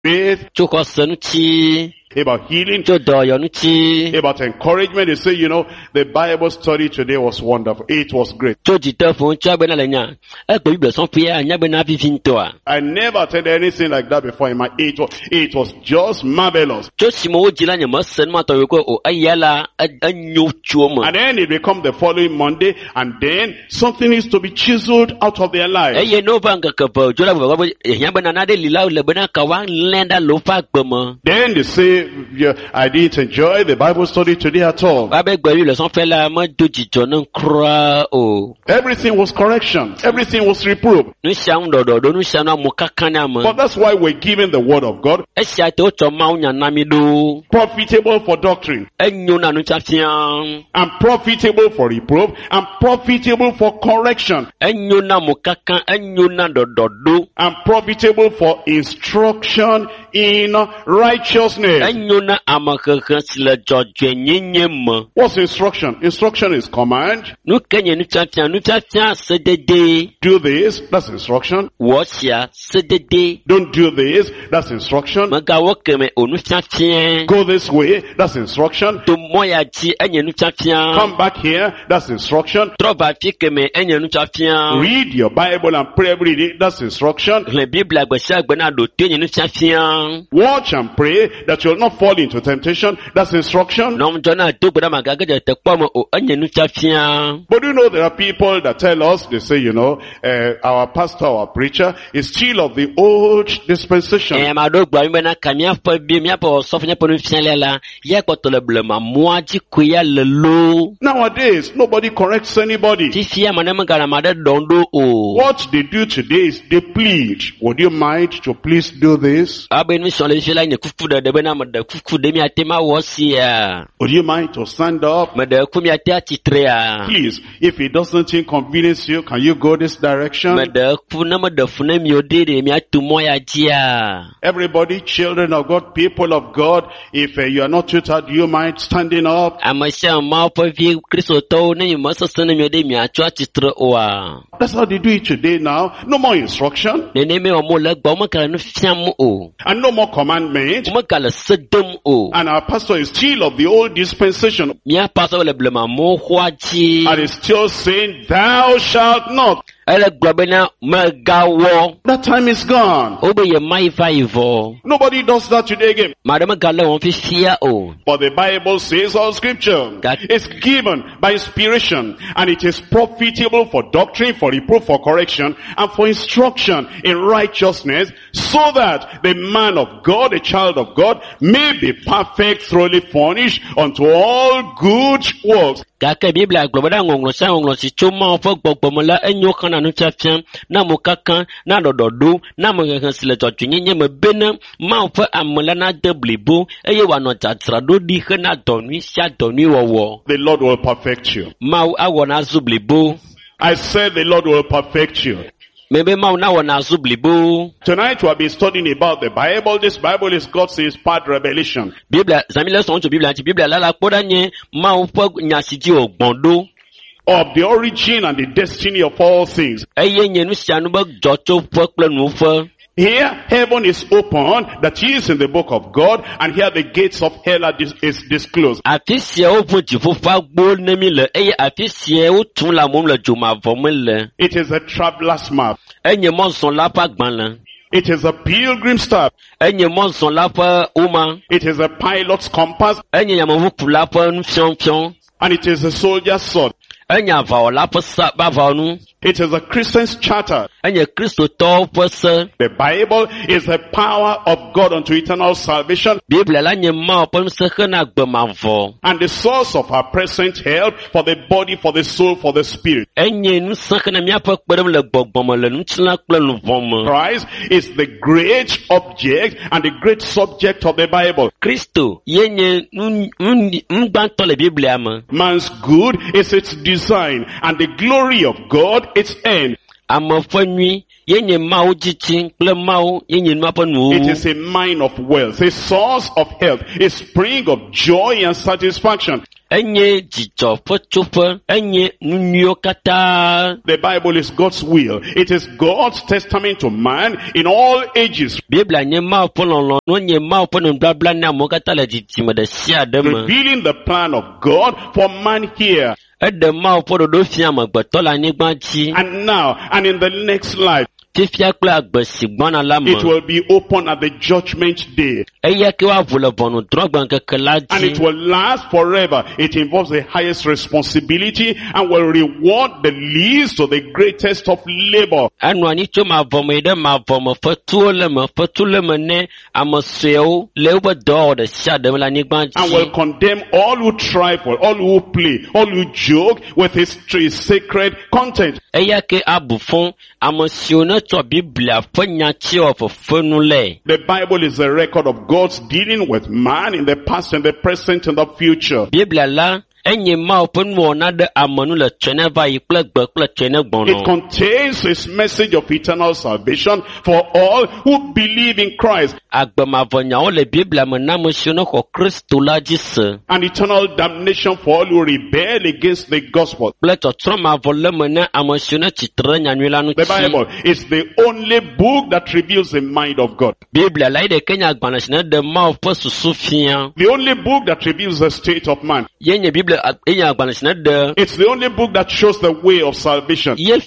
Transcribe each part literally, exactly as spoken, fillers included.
faith, about healing, about encouragement. They say, you know, the Bible study today was wonderful. It was great. I never attended anything like that before in my age. It was just marvelous. And then it becomes the following Monday, and then something needs to be chiseled out of their life. Then they say, yeah, I didn't enjoy the Bible study today at all. Everything was correction. Everything was reproof. But that's why we're given the word of God. Profitable for doctrine. And profitable for reproof. And profitable for correction. And profitable for instruction in righteousness. What's instruction? Instruction is command. Do this, that's instruction. Don't do this, that's instruction. Go this way, that's instruction. Come back here, that's instruction. Read your Bible and pray every day, that's instruction. Watch and pray that you'll not fall into temptation, that's instruction. But you know, there are people that tell us, they say, you know, uh, our pastor, our preacher is still of the old dispensation. Nowadays, nobody corrects anybody. What they do today is they plead. Would you mind to please do this? Would you mind to stand up? Please, if it doesn't inconvenience you, can you go this direction? Everybody, children of God, people of God, if uh, you are not tutored, do you mind standing up? That's how they do it today now. No more instruction. And no more commandment. And our pastor is still of the old dispensation. And is still saying, thou shalt not. That time is gone. Nobody does that today again. But the Bible says all scripture is given by inspiration, and it is profitable for doctrine, for reproof, for correction, and for instruction in righteousness, so that the man of God, the child of God, may be perfect, thoroughly furnished unto all good works. Kaka Biblia globada ngonglo sa ngonglo si chuma ofo gbogbomola enyo kana nu chafia na mukaka na dododu na mukaka sile twatwenye me bena ma ofo amola na deblibo eye wa no tatrado di hena donu sha donu wowo. The Lord will perfect you. Ma awona zublibo. I said the Lord will perfect you. Tonight we'll be studying about the Bible. This Bible is God's inspired revelation. Of the origin and the destiny of all things. Here, heaven is open, that is in the book of God, and here the gates of hell are dis- is disclosed. It is a traveler's map. It is a pilgrim staff. It is a pilot's compass. And it is a soldier's sword. It is a Christian's charter. The Bible is the power of God unto eternal salvation, and the source of our present help for the body, for the soul, for the spirit. Christ is the great object and the great subject of the Bible. Man's good is its design, and the glory of God its end. It is a mine of wealth, a source of health, a spring of joy and satisfaction. The Bible is God's will. It is God's testament to man in all ages, revealing the plan of God for man here and now and in the next life. It will be open at the judgment day. And it will last forever. It involves the highest responsibility and will reward the least to the greatest of labor. And will condemn all who trifle, all who play, all who joke with his sacred content. The Bible is a record of God's dealing with man in the past and the present and the future. It contains his message of eternal salvation for all who believe in Christ, and eternal damnation for all who rebel against the gospel. The Bible is the only book that reveals the mind of God. The only book that reveals the state of man. It's the only book that shows the way of salvation. It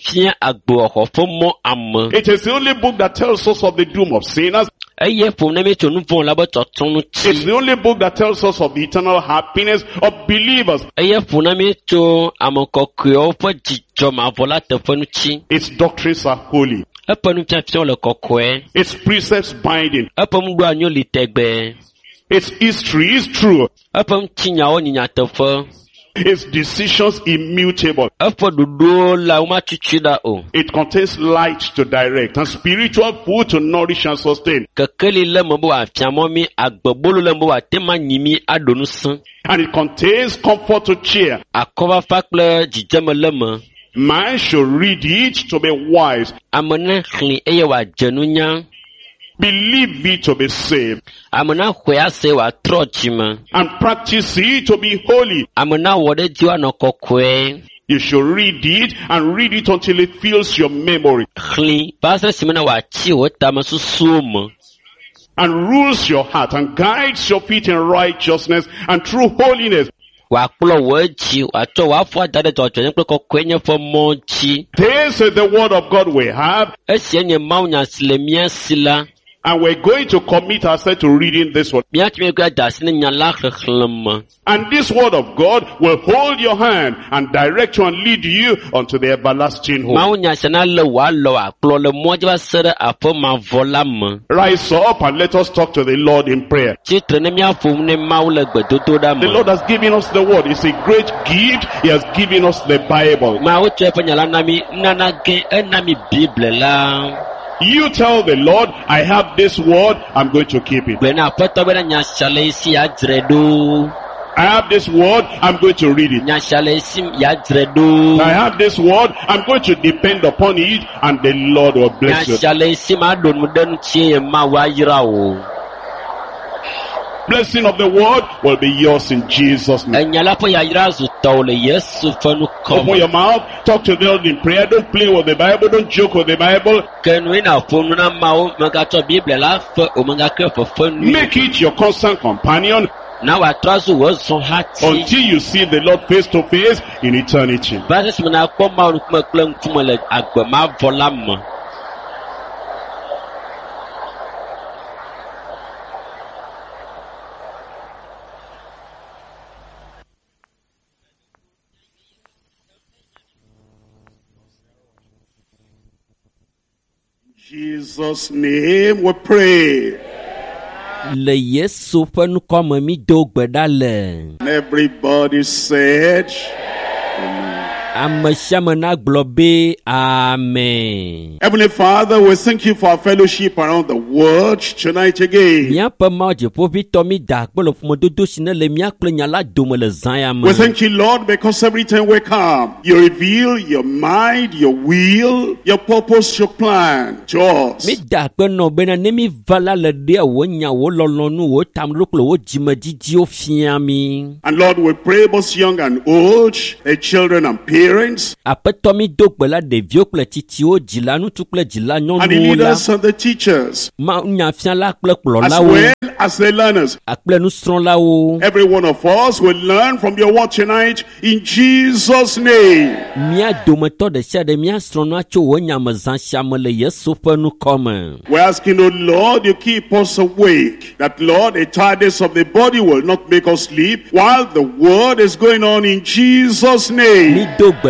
is the only book that tells us of the doom of sinners. It's the only book that tells us of the eternal happiness of believers. Its doctrines are holy. Its precepts binding. Its history is true. Its decisions immutable. It contains light to direct and spiritual food to nourish and sustain. And it contains comfort to cheer. Man should read it to be wise. Believe it to be saved. And practice it to be holy. You should read it and read it until it fills your memory and rules your heart and guides your feet in righteousness and true holiness. This is the word of God we have. And we're going to commit ourselves to reading this word. And this word of God will hold your hand and direct you and lead you unto the everlasting home. Rise up and let us talk to the Lord in prayer. The Lord has given us the word. It's a great gift. He has given us the Bible. You tell the Lord, I have this word, I'm going to keep it. I have this word, I'm going to read it. I have this word, I'm going to depend upon it, and the Lord will bless you. Blessing of the word will be yours in Jesus' name. Open your mouth, talk to the Lord in prayer. Don't play with the Bible, don't joke with the Bible. Make it your constant companion until you see the Lord face to face in eternity. Jesus' name we pray. Everybody said, Amen. Amen. Heavenly Father, we thank you for our fellowship around the word tonight again. We thank you, Lord, because every time we come, you reveal your mind, your will, your purpose, your plan to us. And Lord, we pray both young and old, the children and parents, and the leaders and the teachers, as well as the learners. Every one of us will learn from your word tonight in Jesus' name. We're asking, oh Lord, you keep us awake, that Lord, the tiredness of the body will not make us sleep while the word is going on in Jesus' name.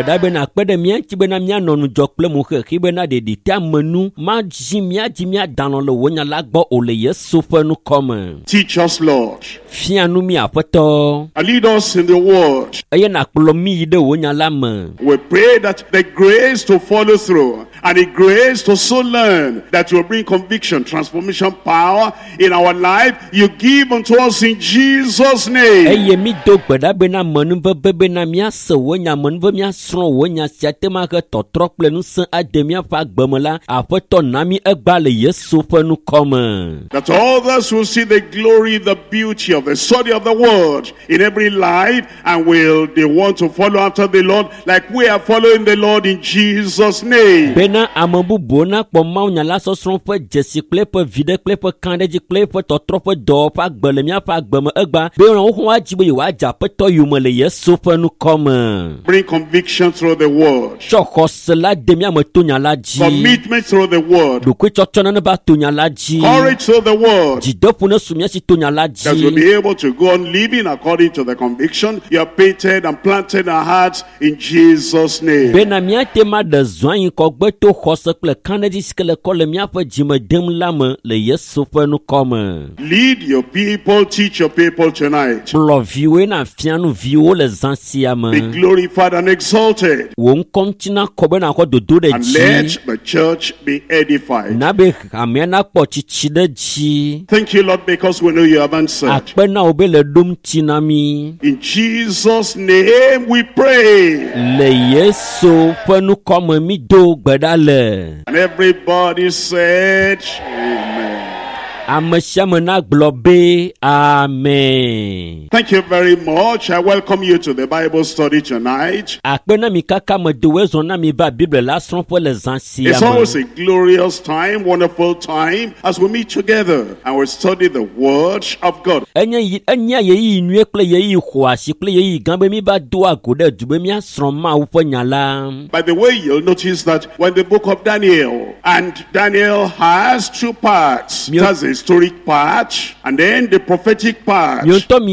Teach us, Lord, and lead us in the word. We pray that the grace to follow through and the grace to so learn that will bring conviction, transformation, power in our life, you give unto us in Jesus' name. That others will see the glory, the beauty of the study of the word in every life, and will they want to follow after the Lord like we are following the Lord in Jesus' name. That bring conviction through the word, commitment through the word, courage through the word, that we'll be able to go on living according to the conviction you have painted and planted in our hearts in Jesus' name. Lead your people, teach your people tonight. Be glorified and exalted, and let the church be edified. Thank you, Lord, because we know you have answered. In Jesus' name we pray. And everybody said, Amen. Amen. Thank you very much. I welcome you to the Bible study tonight. It's always a glorious time, wonderful time as we meet together and we study the Word of God. By the way, you'll notice that when the book of Daniel, and Daniel has two parts. It has a historic part and then the prophetic part.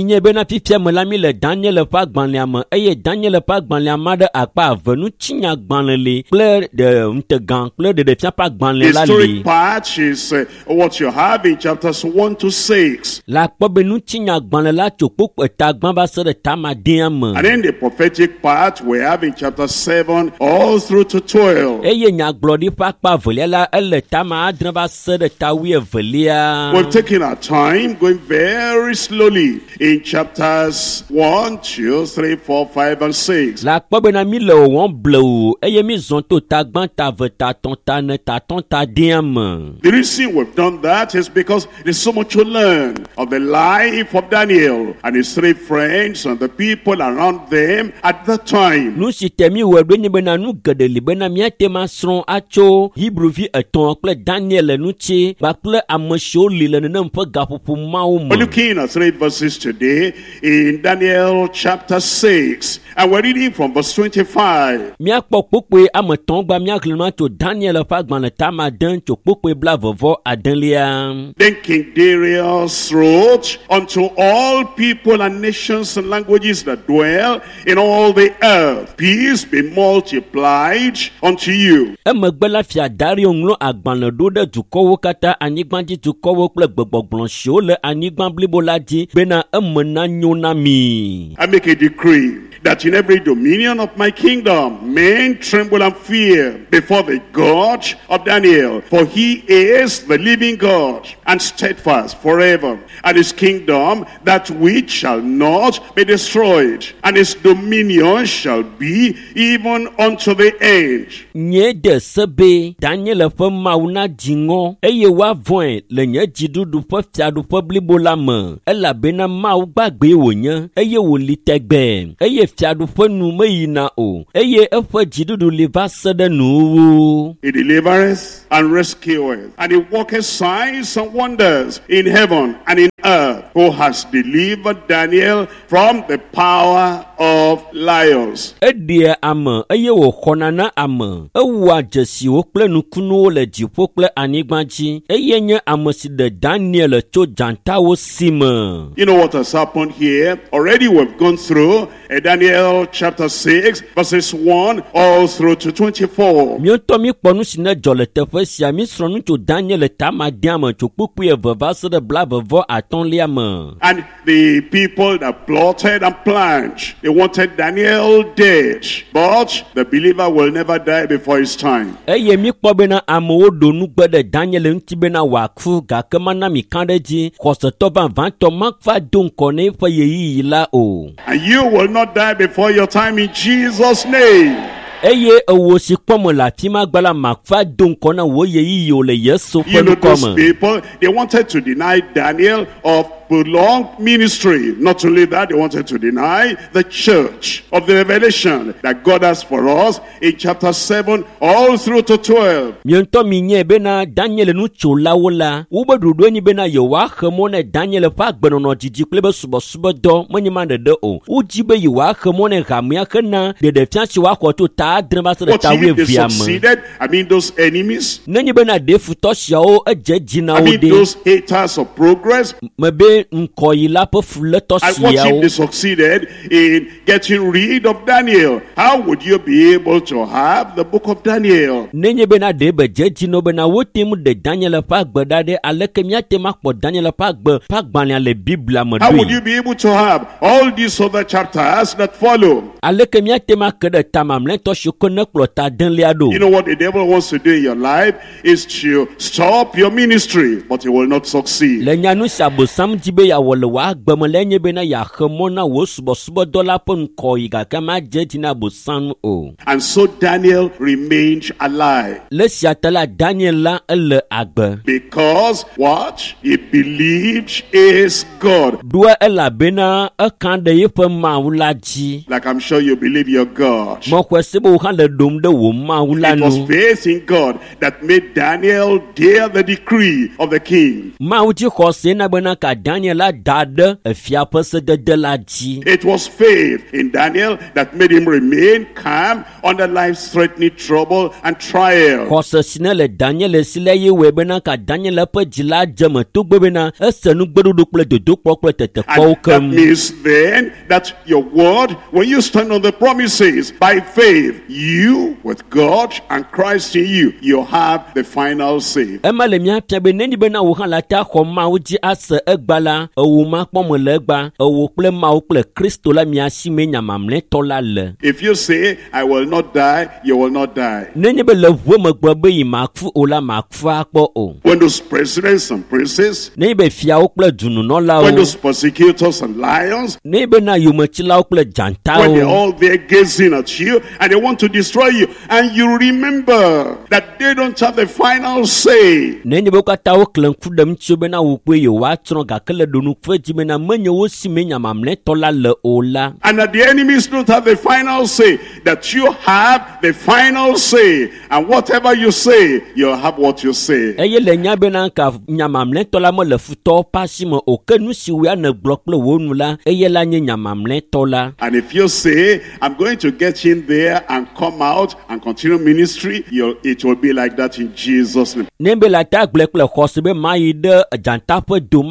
The historic part is uh, what you have in chapters one to six. And then the prophetic part we have in chapter seven all through to twelve. We've taken our time going very slowly in chapters one, two, three, four, five, and six. The reason we've done that is because there's so much to learn of the life of Daniel and his three friends and the people around them at that time. We're looking at three verses today in Daniel chapter six, and we're reading from verse twenty-five. Then King Darius wrote unto all people and nations and languages that dwell in all the earth, peace be multiplied unto you. dukɔwo kple gbɔgbɔgblɔsiwo le anyigba blibo la dzi bena eme na nyo na mi. I make a decree that in every dominion of my kingdom men tremble and fear before the God of Daniel, for he is the living God and steadfast forever, and his kingdom that which shall not be destroyed, and his dominion shall be even unto the end. Nye de sebe Daniel ƒe Mawu na dziŋɔ eye woavɔ̃e le nye dziɖuɖu ƒe fiaɖuƒe blibo la me, elabena Mawu gbagbe wònye eye wòli tegbe eye fiaɖuƒe nu meyina o eye eƒe dziɖuɖu li va se ɖe nuwuwu. He delivereth and rescueth, and he worketh signs and wonders in heaven and in earth, who has delivered Daniel from the power of lions. Edie ame eye wòxɔna na ame, ewɔa dzesiwo kple nukunuwo le dziƒo kple anyigba dzi, eye nye ame si ɖe Daniel tso dzantawo si me. You know what has happened here? Already we've gone through uh, Daniel chapter six, verses one all through to twenty-four. Miotɔ mi kpɔ nu si ne dzɔ le teƒe sia, mi srɔ̃ nu tso Daniel tamadia me tso kpukpui eve va se ɖe blaeve atɔ̃lia me. And the people that plotted and planned, they wanted Daniel dead, but the believer will never die before his time. Eye mi kpɔ bena amewo ɖo nugbe ɖe Daniel ŋuti bena wòaku, gake mana mi kan ɖe dzi, xɔsetɔ vavãtɔ makva do ŋkɔ ne eƒe yeyiyi la o. And you will not die before your time in Jesus' name. Eye ewo si kpɔme le afi ma gbala makva do ŋkɔ na wo yeyiyi o le Yesu ƒe You know, those ŋkɔ me. people, they wanted to deny Daniel of prolonged ministry. Not only that, they wanted to deny the church of the revelation that God has for us in chapter seven all through to twelve. Mientɔ mi nye bena Daniel nutsolawo la, wobe ɖoɖo enyi bena yewoaxe mɔ ne Daniel ƒe agbenɔnɔ didi kple be subɔsubɔdɔ menye ma ɖeɖe o. Wodzi be yewoaxe mɔ ne hamea hena ɖeɖefia si woaxɔ to ta adre va se ɖe But ta if they wuievia me. succeeded, I mean those enemies, Nenye bena ɖe futɔ siawo edze dzi na I wo mean de. those haters of progress, Mebe nkɔyila ƒe fuletɔ and what if siawo. they succeeded in getting rid of Daniel? How would you be able to have the book of Daniel? Nenye bena ɖe be dze dzi no bena wote mu ɖe Daniel ƒe agbe ɖa ɖe, aleke miate ma kpɔ Daniel ƒe agbe ƒe agbalẽa le Biblia me How would you ɖoe. be able to have all these other chapters that follow? Aleke miate ma ke ɖe ta mamlɛtɔ siwo ke ne kplɔ ta delia ɖo. You know what the devil wants to do in your life is to stop your ministry, but he will not succeed. Le nyanu si abosam dzi be yeawɔ le wò agbe me le nye bena yeaxe mɔ na wò subɔsubɔdɔ la ƒe ŋkɔ yi gake madze dzi na abosam o. And so Daniel remained alive. Le sia ta la Daniel la ele agbe. Because what? He believed is God. Ɖoa elabena ekan ɖe yeƒe Mawu la dzi. Like I'm sure you believe your God. Mɔxɔe se be wò hã le ɖom ɖe wò Mawu la It was nu. faith in God that made Daniel dare the decree of the king. Mawu dzi xɔse na bena ka Daniel la da ɖe efia ƒe sedede la dzi. It was faith in Daniel that made him remain calm under life-threatening trouble and trial. Xɔse si ne le Daniel si le ye wɔe bena ka Daniel ƒe dzi la dze me togbɔ bena ese nu gbeɖoɖo kple dodokpɔ kple tetekpɔwo And that kem. means then that your word, when you stand on the promises by faith, you with God and Christ in you, you have the final say. Ema le miafia be nenyi bena wò hã la ta xɔ Mawu dzi ase egba la, ewo ma kpɔ me le egba, ewo kple Mawu kple Kristo la mia si me nya mamlɛtɔ la le. If you say, I will not die, you will not die. Nenye be le ʋue megbe be yi maku o la maku akpɔ o. When those presidents and princes, Nenye be fiawo kple dununɔlawo, when those persecutors and lions, nenye be na yometsilawo kple when they're dzantawo, all there gazing at you and they want to destroy you, and you remember that they don't have the final say. nenye be wo katã wo kle ŋku ɖem tso bena wò kpe yewoatsrɔ̃ gake le ɖonuƒe dzi bena menye wo si me nya mamlɛtɔ la le o la. And that the enemies don't have the final say, that you have the final say. And whatever you say, you'll have what you say. Eye le nya bena ka nya mamlɛtɔ la me le futɔwo ƒe asi me o, ke nu si woa ne gblɔ kple wo nu la, eye la nye nya mamlɛtɔ la. And if you say, I'm going to get in there and come out and continue ministry, you'll, it will be like that in Jesus' name. Ne be la ta gblẽ kple xɔse be ma yi ɖe dzanta ƒe doma me ma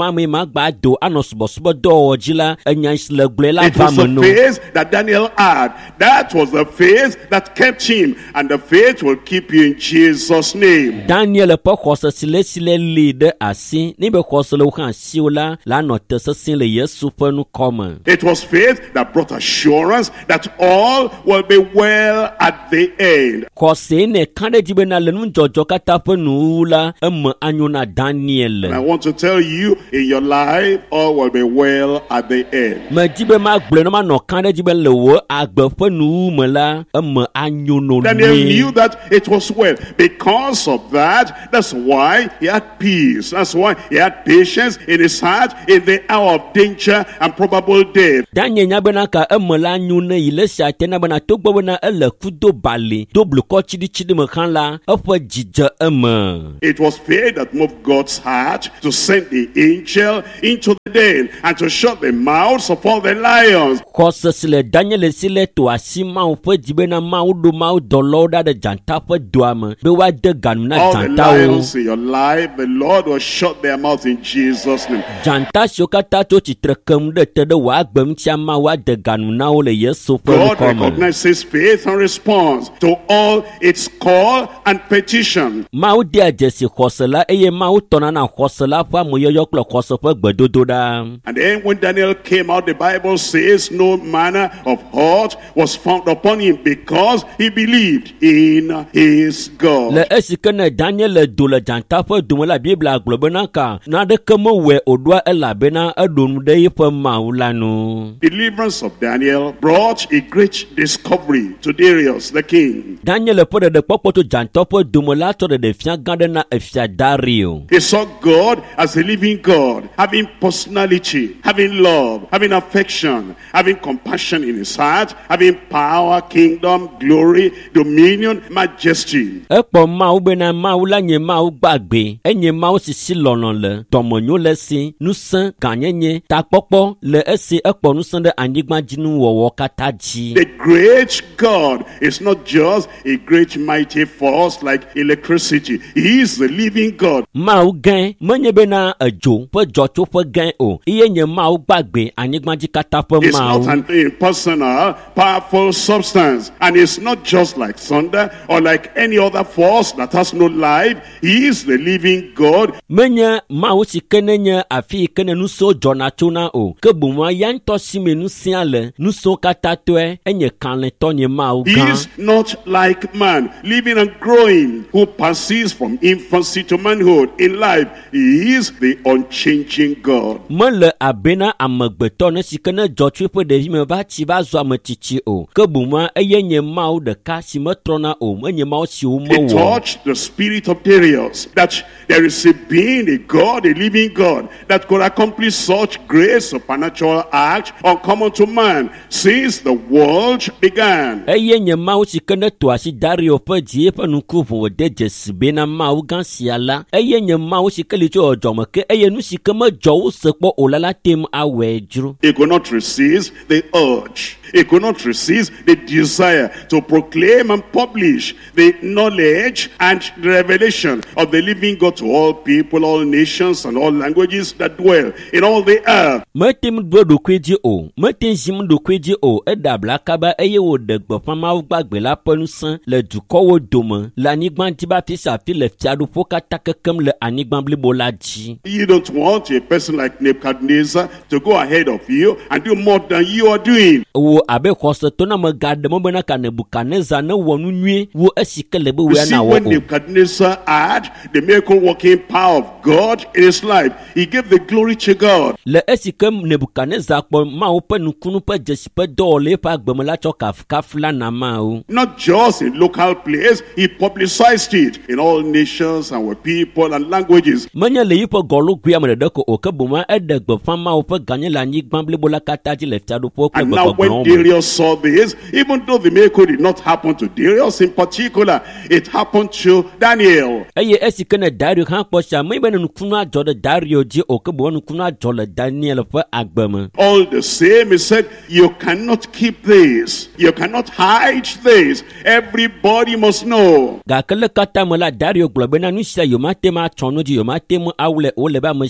magba do anosubosbo do ojila enyansle la It was the faith that Daniel had. That was the faith that kept him, and the faith will keep you in Jesus' name. Daniel po khosa sile sile leader asi ni be khosa lo kan siula la no tese sin le Yesu fa nu come. It was faith that brought assurance that all will be well at the end. Khose ne kande dibe na le nu jojo kata fa nu la em anyuna Daniel. And I want to tell you, in your life all will be well at the end. Ma dibe ma gble no ma no kande dibe le wo agbe fa nu me la em anyuno. Daniel knew that it was well. Because of that, that's why he had peace. That's why he had patience in his heart in the hour of danger and probable death. Daniel nyabena ka emela nyune ile sha tena bana togbo bana ele kudo bale double ko chidi chidi me kan la ofa jija ema. It was faith that moved God's heart to send the angel into the den and to shut the mouths of all the lions. Kosa sile Daniel sile to asima ofa jibena maudo mau doloda de janta fa duama be wa de ganuna janta all the lions in your life, the Lord will shut their mouths in Jesus' name. Janta shokata to chitrekam de te de wa gbem chama wa de ganuna ole Yesu fa God recognizes faith and response to all its call and petition. Mau dia jesi khosela eye mau tona na khosela fa moyoyo klo khoso fa gbedodo da. And then when Daniel came out, the Bible says no manner of hurt was found upon him because he believed in his God. Le esikene Daniel le do le janta fa dumo la Bible globena ka na de kemo we odwa elabena edonu de fa maulanu. Deliverance of Daniel brought a great discovery to Darius the king. Daniel po de popo to janta fa dumo la to de fia gande na efia Dario. He saw God as a living God, having personality, having love, having affection, having compassion in his heart, having power, kingdom, glory, dominion, majesty. Epo ma u bena ma u la nye ma u gbagbe enye ma u sisi lono le tomonyo le si nusan ganyenye ta popo le esi epo nusan de anyigba jinu wowo kata ji. The great God is not just a great mighty force like electricity. He is the living God. Ma u gen menye bena ejo pe jocho pe gen o iye nye ma u gbagbe anyigba ji kata pe It's ma u. not an impersonal, powerful substance, and it's not just like thunder or like any other force that has no life. He is the living God. Menye ma u si kene nye afi kene nuso jona chuna o ke bumwa yanto sime nusia le nuso kata twe enye kanle tonye ma u He gan. is not like man, living and growing, who passes from infancy to manhood in life. He is the unchanging God. Mele abena amegbeto ne sikene jotwe pe de me ba ti ba zo ametichi o ke bumwa eye nye ma u de ka si metrona o menye ma u si o mo It wo. touched the spirit of Darius that there is a being, a God, a living God that could accomplish such great supernatural acts uncommon to man since the world began. Eye nye ma u sikene to asi Dario pe die pe nuku vo de jesibe na ma u gan siala eye nye ma u sikele jo ojomo ke eye nu sikeme jo u sepo olala tem awe juru. He could not resist the urge. He could not resist the desire to proclaim and publish the knowledge and the revelation of the living God to all people, all nations, and all languages that dwell in all the earth. Metim do do kweji o metin jim do kweji o edabla kaba eye wo de gbo fama u gbagbe la penusan le duko wo dome la nigban ti ba fi sa fi le fiadu fo kata kekem le anigban blibo la ji. You don't want a person like Nebuchadnezzar to go ahead of you and do more than you are doing. Wo abe khoso to na me gade mo bena ka Nebuchadnezzar na wonu nwie wo esikele be You we see, na wo when o. Nebuchadnezzar had the miracle working power of God in his life, he gave the glory to God. Le esikem Nebuchadnezzar po ma o pe nukunu pe jesi pe dole pa gbemela cho kaf kaf la na ma o. Not just in local place, he publicized it in all nations and with people and languages. Menye le yipo golu gwi amede deko o ke buma edegbe fama o pe ganye la nigban blibo la kata ji le fiadu fo pe And now when gbogbo. Darius saw this, even though the miracle did not happen to Darius in particular, it happened to Daniel. Eye esikene Dario kan po sha me be nukunu ajo de Dario ji o ke bo nukunu ajo le Daniel fe agbeme. All the same, he said, you cannot keep this. You cannot hide this. Everybody must know. Ga kele kata me la Dario globe na nu sia yo mate ma chono ji yo mate mo awle o le ba me sia me na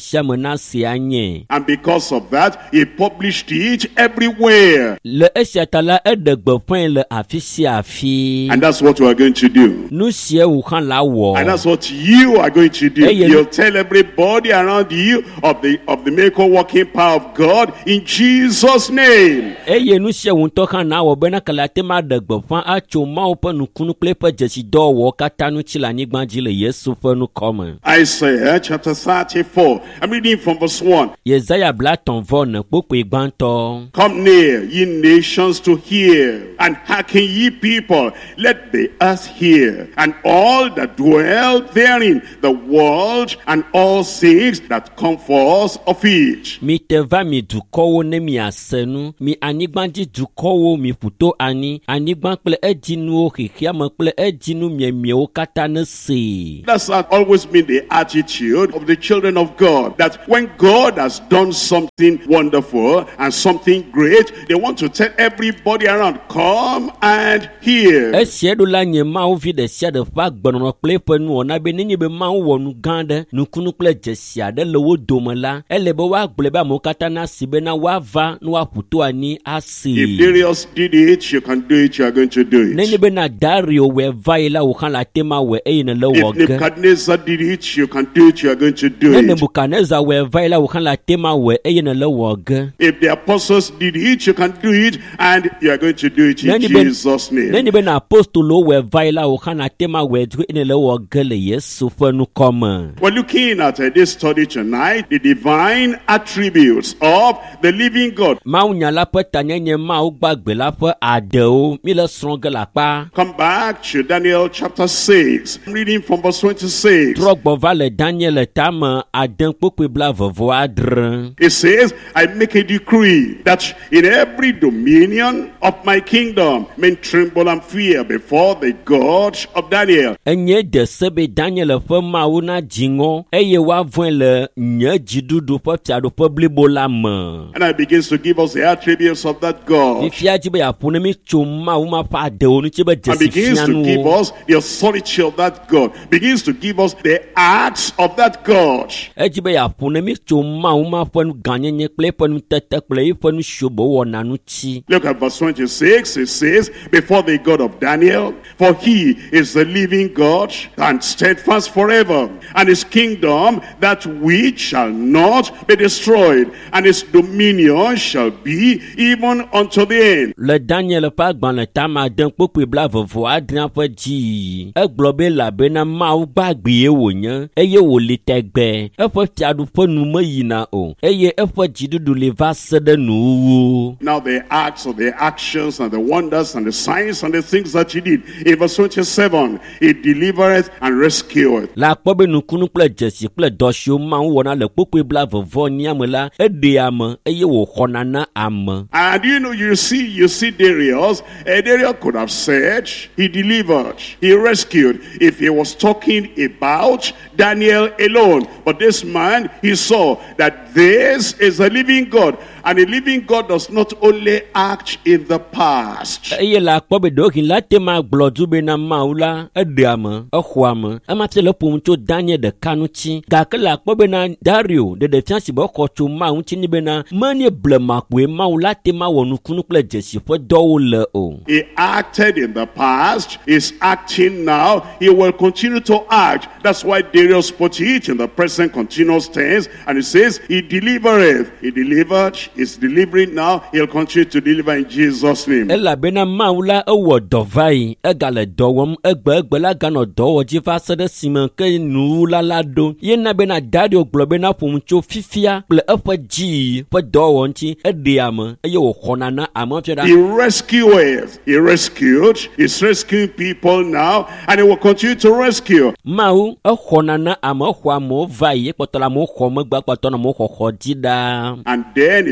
na se anye. And because of that, he published it everywhere. Le esiatala edegbe point le afisi afi. And that's what we are going to do. Nu sie wu kan la wo. And that's what you are going to do. You'll tell everybody around you of the of the miracle working power of God in Jesus' name. Eye nu sie wu to kan na wo be na kala te ma degbe fan a cho ma wo pe nu kunu ple pe jesi do wo kata nu chi la ni gbanji le Yesu fe nu come. Isaiah chapter thirty-four. I'm reading from verse one. Isaiah bla ton vo na popo igbanto. Come near, ye nations, to hear, and hearken ye people. Let the earth hear, and all that dwell therein, the world and all things that come forth of it. Mi teva mi dukowo ne mi asenu, mi anigbanji dukowo mi puto ani, anigban ple ejinu o kikiama ple ejinu mi mi o kata ne se. That's always been the attitude of the children of God, that when God has done something wonderful and something great, they want to tell everybody around, come and hear. Esiedo la nye ma o vi de sia de fa gbono ple pe nu ona be ni be ma wo nu gande nu kunu ple jesia de lewo domela ele be wa gble ba mo kata na sibe na wa va nu wa puto ani asi. If Darius did it, you can do it, you are going to do it. Neni be na Dario we vaila wo kan la tema we e ne le wo ge. If Nebuchadnezzar did it, you can do it, you are going to do it. Nebuchadnezzar we vaila wo kan la tema we e ne le wo ge. If the apostles did it, you can do it, and you are going to do it in Neni Jesus' name. Neni be na apostolo we vaila wo kan la tema we e ne le wo ge le Yesu fe nu come. We're looking at uh, this study tonight, the divine attributes of the living God. Ma unya la pe tanyenye ma u gbagbe la pe ade o mi le sronge la pa. Come back to Daniel chapter six. I'm reading from verse twenty-six. Trogbo vale Daniel tama aden pope bla vovo adre. It says, I make a decree that in every dominion of my kingdom men tremble and fear before the God of Daniel. Enye de sebe Daniel fe ma una jingo eye wa voin le nye jidudu pe tiado pe blibo la me. And I begins to give us the attributes of that God. If ya jibe ya pune mi chuma uma pa de onu chibe jesi. And begins to give us the authority of that God. Begins to give us the acts of that God. E jibe ya pune mi chuma uma pen ganye nye ple pen tete ple pen shubo wona nu chi. Look at verse twenty-six. It says, before the God of Daniel, for he is the living God and steadfast forever, and his kingdom that which shall not be destroyed, and his dominion shall be even unto the end. Le Daniel pa gban le tama den popo bla vovo adrian fe ji. E globe la be na ma u gbagbe wo yen. Eye wo le tegbe. E fo tiadu fo nu mo yina o. Eye e fo jidudu le va sede nu. Now the acts of the actions and the wonders and the signs and the things that he did. In verse twenty-seven, he delivereth and rescueth. La pobe nu kunu ple jesi ple dosio ma wona le popo bla vovo ni amela e de am eye wo khonana am. And you know, you see you see Darius, uh, Darius could have said he delivered, he rescued if he was talking about Daniel alone. But this man, he saw that this is a living God, and a living God does not only act in the past. Eye la pobe dokin la tema blodu be na maula e de am e khwam e mate le pum cho Daniel de kanuchi ga ke la pobe na Dario de de fiansi bo ko cho ma unchi ni be na mani blema kwe maula tema wonu kunu ple jesi fo do le o. He acted in the past, he's acting now, he will continue to act. That's why Darius put it in the present continuous tense, and he says he delivereth. He delivered, he's delivering now, he'll continue to deliver in Jesus' name. Ela bena maula e wo dovai e gale dowom e gbe gbe la gano dowo jifa sede simen ke nu la la do ye na bena Dario globe na pumcho fifia ple e fo ji fo dowo nchi e de am e ye wo khonana am fiada. He rescueth, he rescued, he's rescuing people now, and he will continue to rescue. Mau e khonana am khwa mo vai e potola mo khom gba potona mo khokho jida. And then he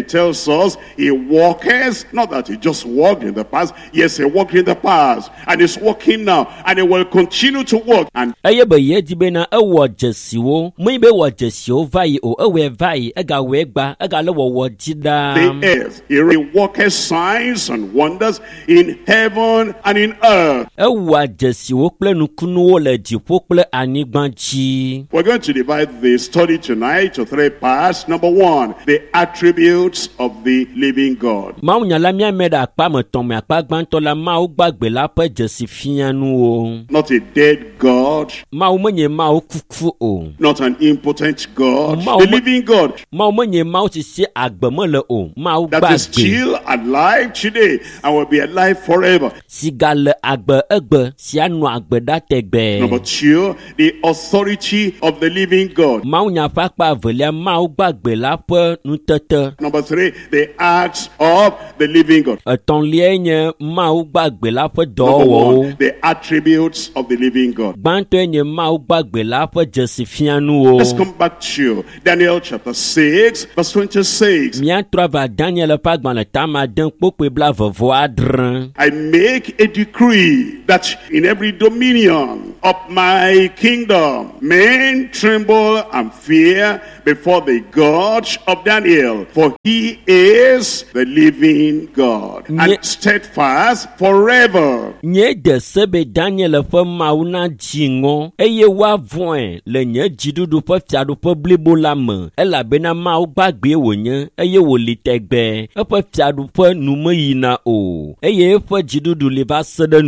it tells us he walks, not that he just walked in the past. Yes, he walked in the past, and he's walking now, and he will continue to walk. And aye be ye di be na e wo jesiwo, mu be wo jesiwo vai o e we vai e ga we gba e ga le wo wo jida. The earth, he worketh signs and wonders in heaven and in earth. E wo jesiwo ple nukunu wo le jipo ple anigbanji. We're going to divide the study tonight to three parts. Number one, the attributes of the living God. Ma unyala mi ameda akpa mo ton me akpa gbanto la ma o gbagbe la pe jesi fianu o. Not a dead God. Ma o menye ma o kuku o. Not an impotent God. The living God. Ma o menye ma o ti se agbemo le o. Ma o gbagbe. That is still alive today and will be alive forever. Si gale agbe egbe si anu agbe da tegbe. Number two, the authority of the living God. Ma unya fakpa velia ma o gbagbe la pe nutete. Number three, the acts of the living God. Eton lienye ma o gbagbe la pe do Number wo. one, the attributes of the living God. Gbanto enye ma o gbagbe la pe jesi fianu o. Let's come back to Daniel chapter six, verse twenty-six. Mia trova Daniel pa gban le tama den pokpe bla vovo adran. I make a decree that in every dominion of my kingdom men tremble and fear before the God of Daniel, for he is the living God and Nye, steadfast forever. Nye de sebe Daniel fa mauna jingo eye wa voin le nye jidudu pa fiadu pa blibo la me ela bena ma gbagbe wonye eye wo litegbe e pa fiadu pa nume yina o eye fa jidudu le va sede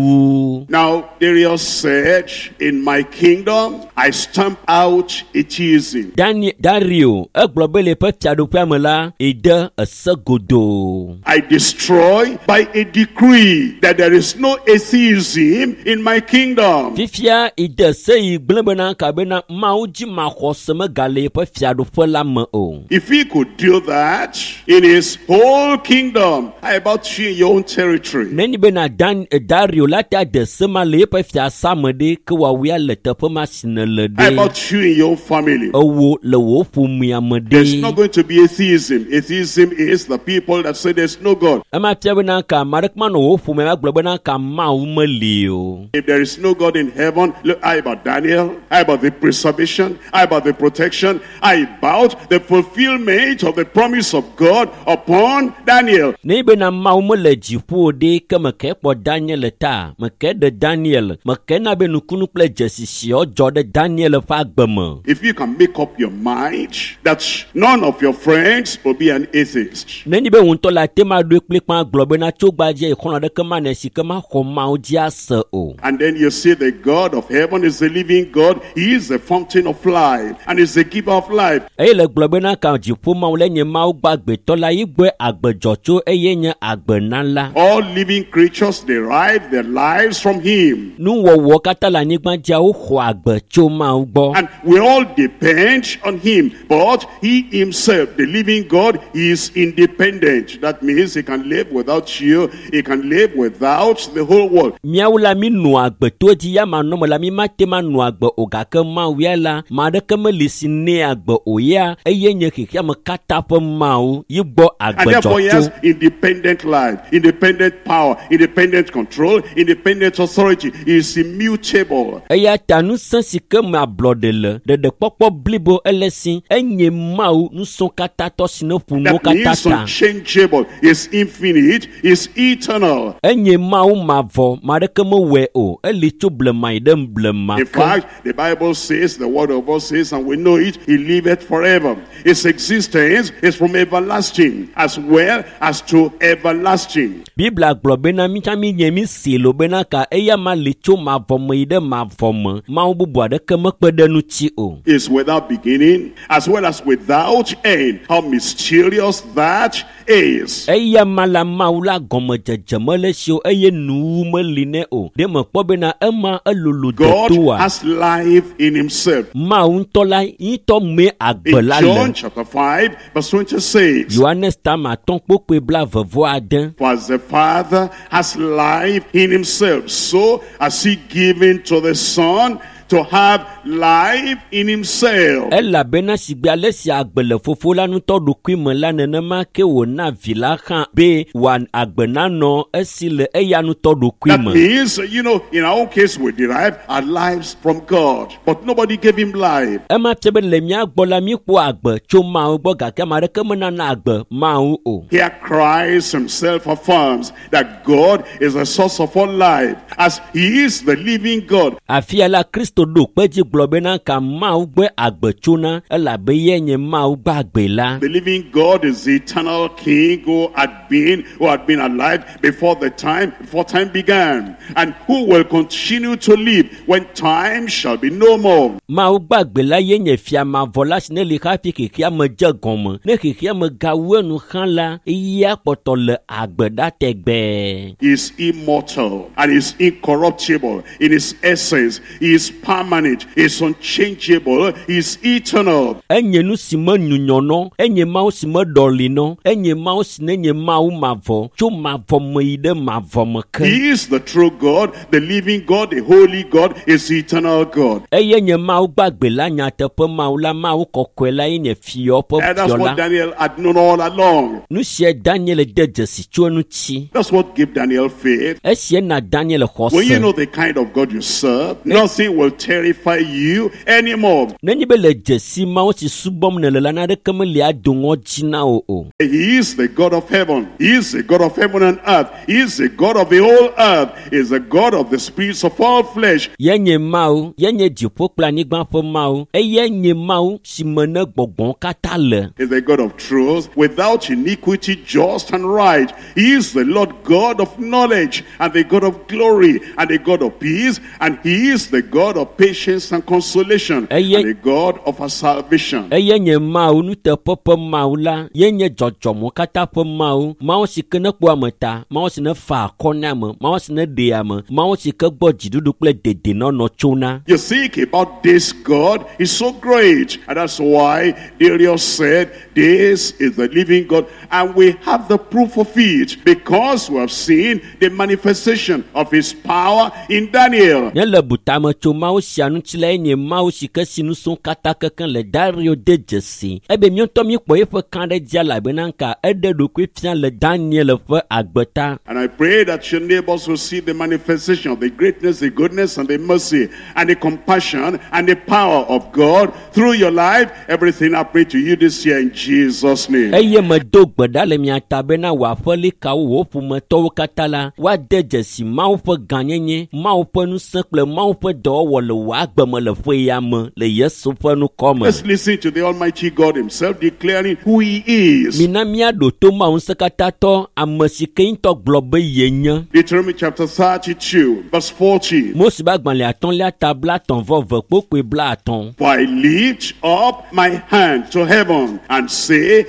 nu. Now Darius said, in my kingdom I stamp out atheism. Daniel Dario e globele pa fiadu pa me la ede asagodo. I destroy by a decree that there is no atheism in my kingdom. Fifia ide sei glebena kabena mauji makoseme gale pa fiadu pa la me o. If he could do that in his whole kingdom, how about you in your own territory? Neni bena Dan Dario lata de sema le pa fia samede ke wa wi ale te pa machine le de. How about you in your own family? Owo le wo fu mi amede. There's not going to be atheism. Atheism is the people that say there's no God. Ama tia bena ka marekma no wo fu me globena ka ma umeli. If there is no God in heaven, look, how about Daniel? How about the preservation? How about the protection? How about the fulfillment of the promise of God upon Daniel? Ne bena ma umele jipu de ke me ke po Daniel ta, me ke de Daniel, me ke na be nukunu ple jesisi o jode Daniel fa gbeme. If you can make up your mind that none of your friends will be an atheist. Ne ni be unto la tema do ekpekpan globena chogbaje ikono de ke ma na si ke ma khoma o dia se o. And then you see the God of heaven is the living God. He is the fountain of life and is the giver of life. Ele globena ka jipu ma le nye ma gbagbe to la igbe agbejocho eye nye agbenala. All living creatures derive their lives from him. Nu wo wo kata la nigba ja o kho agbecho ma ugbo. And we all depend on him, but he himself, the living God, is independent. That means he can live without you. He can live without the whole world. Miaula mi nu agbe to ji ya ma no la mi ma te ma nu agbe o ga ke ma wiela ma de ke me lisine agbe o ya eye nye kike ma kata pe ma o yigbo agbe and therefore he has independent life, independent power, independent control, independent authority. He is immutable. Eya tanu sensi ke ma blode le de de popo blibo elesin enye ma o nu son kata to sino fu no kata ta. That is unchangeable, is infinite, is eternal. Enye ma o ma vo ma de ke mo we o eli to blema idem blema. In fact, the Bible says, the word of God says, and we know it, he liveth forever. His existence is from everlasting as well as to everlasting. Bibla globena mi chami nyemi silo bena ka eya ma licho ma vo ide ma vo ma ma bubu de ke mekpede nu chi o. Is without beginning as well as without end. How mysterious that is. Eya mala maula gomo jejemele sho eye nu meline o. De me kpo bena ema elulu God tua. has life in himself. Ma untola ito me agbela In le. John chapter five verse twenty-six. Johannes tama ton pokwe bla vevo aden. For as the Father has life in himself, so has he given to the Son to have life in himself. Elabena sigbe alesi agbele fofo lanu todo kwime la nenema ke wona vila kan be wan agbena no esile eyanu todo kwime. That means, you know, in our own case we derive our lives from God, but nobody gave him life. Ema tebe le mi agbola mi po agbe cho ma ogbo ga ke ma re ke mena na agbe ma o. Here Christ himself affirms that God is the source of all life, as he is the living God. Afia la Kristo do peji globena ka ma ogbe agbe chona ela be yenye ma ogba agbe la. The living God is the eternal King who had been, who had been alive before the time, before time began, and who will continue to live when time shall be no more. Ma ogba agbe la yenye fia ma vola sine li ka fi kiki am je gomo ne kiki am ga wenu kan la iya poto le agbe da tegbe. He is immortal and he is incorruptible in his essence. He is permanent, he is unchangeable, he is eternal. Enye nu simo nyunyono, enye ma simo dolino, enye ma sinenye ma mavo, cho mavo moide mavo mke. He is the true God, the living God, the holy God, is the eternal God. Eye nye ma gbagbe la nyate pe ma la ma kokwe la ine fio pe And that's what Daniel had known all along. Nu sie Daniel de jesi chuanu chi. That's what gave Daniel faith. E sie na Daniel khose. When you know the kind of God you serve, nothing will terrify you anymore. Nenye be le jesi ma o si subom ne le na de keme le adongo jina o o. He is the God of heaven. He is the God of heaven and earth. He is the God of the whole earth. He is the God of the spirits of all flesh. Yenye mau, yenye jipo kpla nigba fo mau, e yenye mau si mene gbogbon kata le. He is the God of truth, without iniquity, just and right. He is the Lord God of knowledge, and the God of glory, and the God of peace, and he is the God of patience and consolation, Eye- and the God of our salvation. E yenye mau nu te popo mau la, yenye jojomo kata po mau, mau si kene kwa meta, mau si ne fa konya me, mau si ne dea me, mau si ke gbo jidudu kple dede no no chona. You think about this God is so great, and that's why Darius said, this is the living God, and we have the proof of it, because we have seen the manifestation of his power in Daniel. Nye le butame cho mau si anu chile enye mau si ke sinu son kata keken le Dario de jesi. Ebe mion to mi kpo efe kande dia la benanka, ede do kwe fian le Daniel fe agbeta. And I pray that your neighbors will see the manifestation of the greatness, the goodness, and the mercy, and the compassion, and the power of God through your life. Everything I pray to you this year in Jesus' name. Eye me do gbeda le mia tabena wa feli ka wo fu me to katala wa de jesi mau fe ganyenye mau fe nu sekple mau fe do wo le wa gbeme le fe ya me le Yesu fe nu kome. Let's listen to the Almighty God himself declaring who he is. Mina mia do to ma un sekata to amasikin to globe yenya. Deuteronomy chapter thirty-two, verse forty. Mo si ba gban le aton le tabla ton vo ve pokwe bla aton. For I lift up my hand to heaven and say,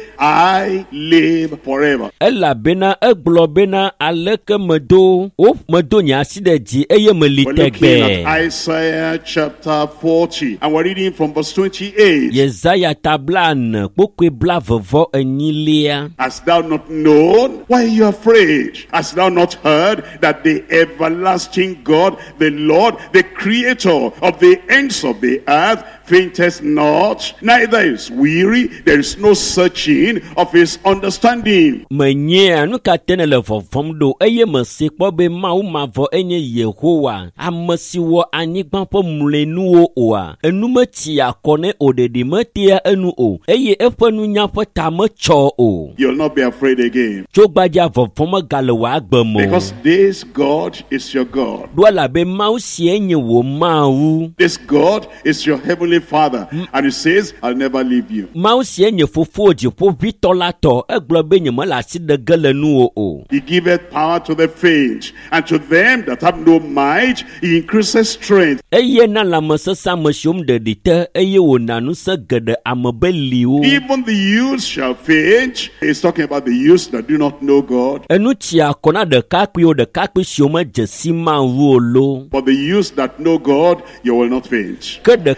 I live forever. Ela bena e globe na aleke medo o medo nya si de ji eye me We're looking litegbe. at Isaiah chapter forty, and we're reading from verse twenty-eight. Yesaya tablan pokwe bla vovo enyilia. Hast thou not known? Why are you afraid? Hast thou not heard that the everlasting God, the Lord, the creator of the ends of the earth, fainteth not, neither is weary, there is no searching of his understanding. Menye anu ka tene le vovom do eye me se kpo be ma u ma vo enye Yehowa amasi wo anigban po mlenu o oa enu me ti akone odedi me tia enu o eye efanu nya po ta me cho o You'll not be afraid again, jogbaja vovom gale wa agbemo because this God is your God. do la be ma u si enye wo ma u This God is your heavenly Father, and he says, I'll never leave you. ma u si enye fofo ji po vitola to eglo be nye me la si de gele nu o o He giveth power to the faint, and to them that have no might, he increases strength. eye na la me sesa me shom de dite eye wo nanu se gede amebeli o Even the youth shall faint. He's talking about the youths that do not know God. enu tia kona de kakpi o de kakpi siome jesi ma wu lo For the youths that know God, you will not faint. ke de kakpi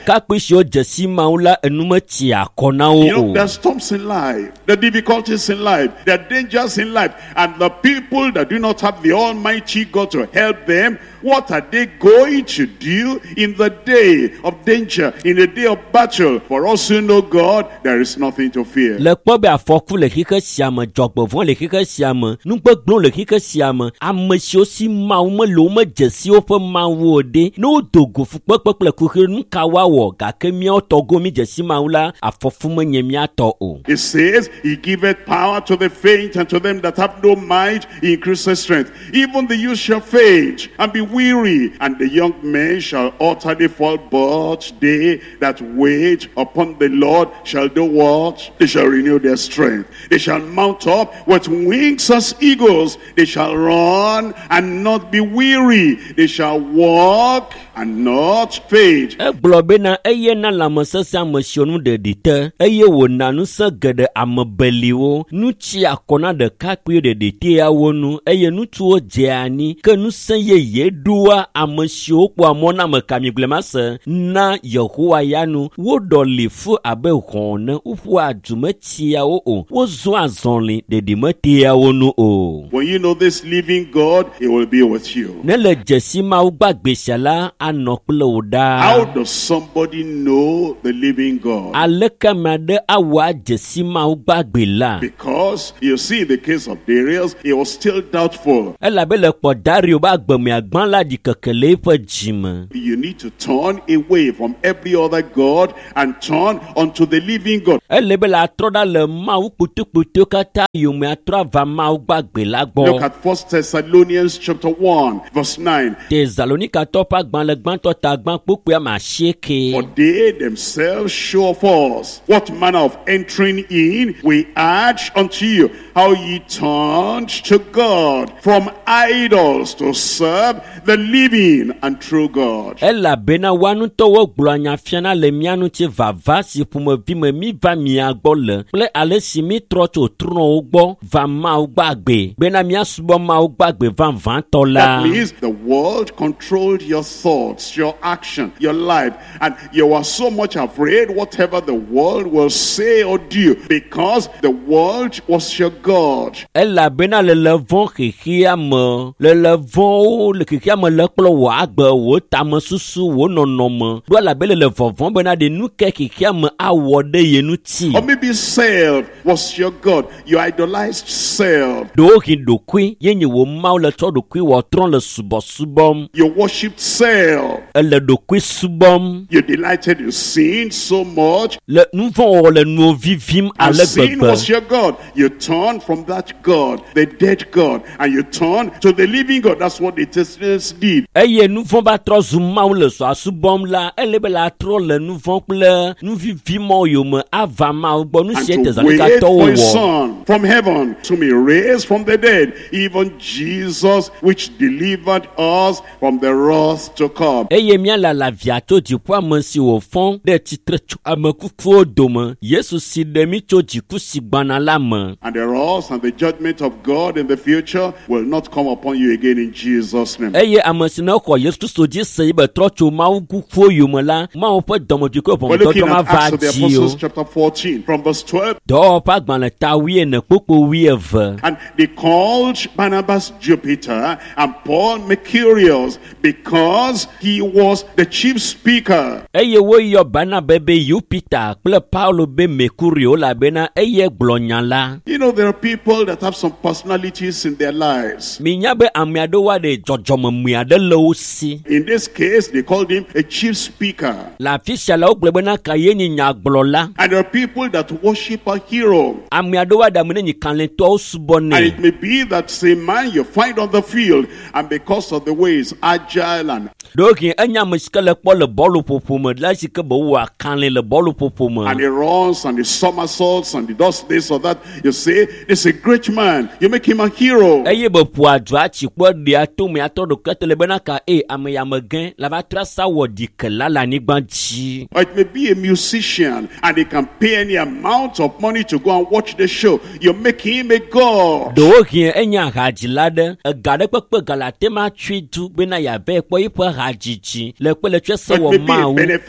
siwo jesi mawu la enume tsi akɔ na wo You know, o. there are storms in life, the difficulties in life, there are dangers in life, and the people that do not have the Almighty God to help them, what are they going to do in the day of danger, in the day of battle? For us who know God, there is nothing to fear. Le kpɔ be afɔku le xexe sia me, dzɔgbevɔ le xexe sia me, nugbegblẽ le xexe sia me, ame siwo si mawu me le wo me dzesi woƒe mawu o ɖe, ne wodo go fukpekpe kple kuxi nu ka woawɔ, gake míawo tɔgbo mi dzesi mawu la, afɔfu menye míatɔ o. It says, He giveth power to the faint, and to them that have no might, He increases strength. Even the youth shall faint and be weary, and the young men shall utterly fall, but they that wait upon the Lord shall do what? They shall renew their strength. They shall mount up with wings as eagles. They shall run and not be weary. They shall walk and not faint. Egblɔ bena eye na lãmesesẽ ame siwo nu ɖeɖi te, eye wòna ŋusẽ geɖe ame beliwo, nu tsi akɔ na ɖekakpuiwo ɖeɖiteawo nu, eye ŋutsuwo dze anyi, ke ŋusẽ yeye ɖoa ame siwo kpɔa mɔ na ame kamigblẽmase na Yehowa ya nu, woɖɔli fu abe hɔ̃ ne, woƒua dumetsiawo o, wozɔa azɔli ɖeɖimeteawo nu o. When you know this living God, He will be with you. Ne le dzesi mawu gbagbe sia la, anɔ kple wò How ɖaa. does somebody know the living God? Aleke ame aɖe awɔ adzesi mawu gbagbe la? Because you see the case of Darius, he was still doubtful. Elabe le kpɔ Dario be agbemiagbã la ɖi keke le eƒe dzime. You need to turn away from every other God and turn unto the living God. Ele be la trɔ ɖa le mawu kputukputuwo katã yome atrɔ ava mawu gbagbe la Look gbɔ. at First Thessalonians chapter one, verse nine. Tesalonikatɔ ƒe agbalẽ gbãtɔ ta gbã kpukpui ame asieke. For they themselves show of us what manner of entering in we urge unto you, how ye turned to God from idols to serve the living and true God. Elabena woa ŋutɔwo gblɔ anyafiana le mía ŋuti vava si ƒomevi me mi va mia gbɔ le, kple ale si mi trɔ tso trɔ̃wo gbɔ va mawu gbagbe, bena míasubɔ mawu gbagbe vavãtɔ la. That means the world controlled your thoughts, your action, your life, and you are so much afraid whatever the world will say or do, because the world was your God. Elabena le le vɔ xexea me, le le vɔwo le xexea me le kplɔ wò agbe, wò tamesusu, wò nɔnɔme, ɖo elabe le le vɔvɔm bena ɖe nu ke xexea me awɔ ɖe ye ŋuti. Or maybe self was your God. You idolized self. Ɖewohi ɖokui ye nye wò mawu le tsɔ ɖokui wɔ trɔ le subɔsubɔm. You worshipped self. Ele ɖokui subɔm. You delighted in sin so much. Le nu vɔ wɔwɔ le nuwo vivim And ale sin was gbegbe. your God. You turned from that God, the dead God, and you turned to the living God. That's what the Thessalonians did. Eye nu vɔ va trɔ zu mawu le sɔa subɔm la, ele be la trɔ le nu vɔ kple nu vivi mɔ yome ava mawu gbɔ, nu And sie to wait Tesalonitɔwo for his wɔ. son from heaven to be raised from the dead, even Jesus, which delivered us from the wrath to come. Eye míala la via tso dziƒo ame si wò fɔm ɖe tsitre tso ame kukuwo dome, Yesu si ɖe mi tso dziku si gbana la me. And the wrath and the judgment of God in the future will not come upon you again in Jesus' name. Eye ame si ne xɔ Yesu Kristo dzi se yi be trɔ tso mawu kukuwo yome la, mawu ƒe dɔmedzoe We're looking ʋɔnudɔdrɔ̃ ma at va Acts of the dzi Apostles o. chapter fourteen from verse twelve. Dɔwɔƒe agbalẽ ta wuiene kpokpo wuieve. And they called Barnabas Jupiter and Paul Mercurius because he was the chief speaker. Eye woyɔ Barnabas be Jupiter kple Paulo be Mercurio elabena eye gblɔ nya la. You know, there are people that have some personalities in their lives. Minya be ame aɖewo ɖe dzɔdzɔmemui aɖe le wo si. In this case, they called him a chief speaker. Le afi sia la wogblɔ bena ka ye nye nyagblɔla. And there are people that worship a hero. Ame aɖewo aɖe ame ne nye kalẽtɔwo subɔ And nɛ. it may be that same man you find on the field, and because of the way he's agile and, Ɖoke enye ame si ke le kpɔ le bɔlu ƒoƒo me, la si ke be wowɔ kalẽ le bɔlu ƒoƒo and me. he runs and he somersaults and he does this or that, you say, this is a great man. You make him a hero. Eye be ƒoa du atsi kpɔ ɖea to me atɔ ɖoke te le bena ka e ame ya me gẽ la va tra sa wɔ ɖikela le anyigba dzi. Or it may be a musician and he can pay any amount of money to go and watch the show. You make him a god. Ɖewohĩ enye ahadzila ɖe, ega ɖe kpekpe galate ma tsoe du bena yeave kpɔ yiƒe hadzidzi le kpe le tsoe Or it sewɔ may be a mawu.